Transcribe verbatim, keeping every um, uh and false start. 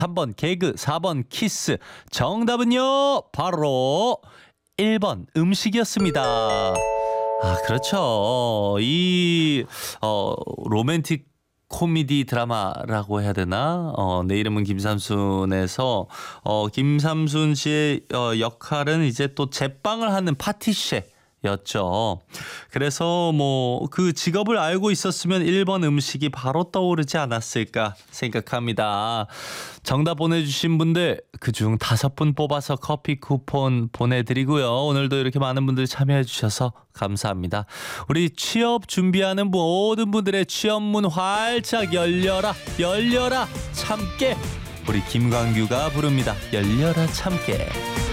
삼 번 개그, 사 번 키스. 정답은요, 바로 일 번 음식이었습니다. 아, 그렇죠. 이, 어, 로맨틱 코미디 드라마라고 해야 되나? 어, 내 이름은 김삼순에서, 어, 김삼순 씨의 어, 역할은 이제 또 제빵을 하는 파티셰. 였죠. 그래서 뭐 그 직업을 알고 있었으면 일 번 음식이 바로 떠오르지 않았을까 생각합니다. 정답 보내주신 분들 그중 다섯 분 뽑아서 커피 쿠폰 보내드리고요. 오늘도 이렇게 많은 분들 참여해 주셔서 감사합니다. 우리 취업 준비하는 모든 분들의 취업문 활짝 열려라 열려라 참깨. 우리 김광규가 부릅니다. 열려라 참깨.